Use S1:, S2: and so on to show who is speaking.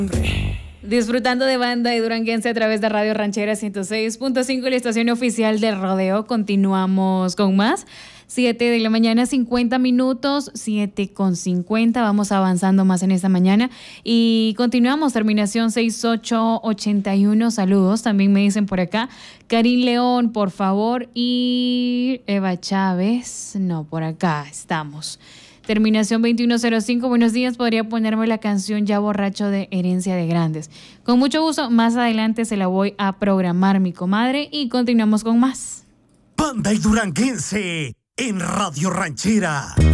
S1: Disfrutando de banda y duranguense a través de Radio Ranchera 106.5, la estación oficial del rodeo. Continuamos con más. 7 de la mañana, 50 minutos, 7:50. Vamos avanzando más en esta mañana. Y continuamos, terminación 6881. Saludos, también me dicen por acá. Karin León, por favor. Y Eva Chávez, no, por acá estamos. Terminación 2105, buenos días, podría ponerme la canción Ya Borracho de Herencia de Grandes. Con mucho gusto, más adelante se la voy a programar, mi comadre, y continuamos con más.
S2: Banda y Duranguense en Radio Ranchera.